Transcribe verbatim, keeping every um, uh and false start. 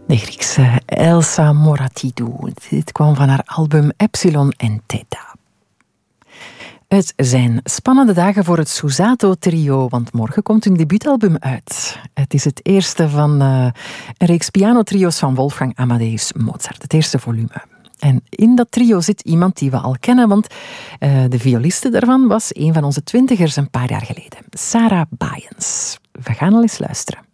De Griekse Elsa Moratidou. Dit kwam van haar album Epsilon en Theta. Het zijn spannende dagen voor het Susato-trio, want morgen komt hun debuutalbum uit. Het is het eerste van uh, een reeks pianotrio's van Wolfgang Amadeus Mozart, het eerste volume. En in dat trio zit iemand die we al kennen, want uh, de violiste daarvan was een van onze twintigers een paar jaar geleden. Sarah Baeyens. We gaan al eens luisteren.